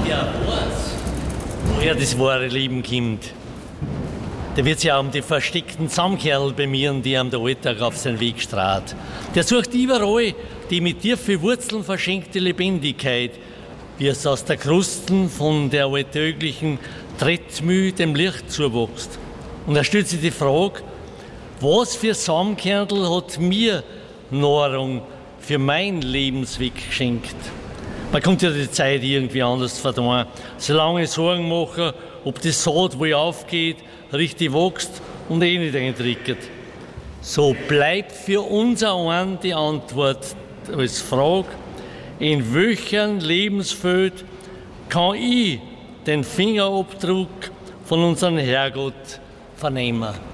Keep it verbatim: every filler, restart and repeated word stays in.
der weiß, woher das wahre Leben kommt, der wird sich auch um die versteckten Zaumkerl bemühen, die ihm der Alltag auf seinen Weg strahlt. Der sucht überall die mit tiefen Wurzeln verschenkte Lebendigkeit, wie es aus der Krusten von der alltäglichen Tretmühl dem Licht zuwächst. Und er stellt sich die Frage, was für Saumkernl hat mir Nahrung für mein Lebensweg geschenkt? Man kommt ja die Zeit irgendwie anders verdammt. Solange Sorgen machen, ob die Saat wohl aufgeht, richtig wächst und eh nicht eintrickert. So bleibt für unser einen die Antwort als Frage, in welchem Lebensfeld kann ich den Fingerabdruck von unserem Herrgott vernehmen?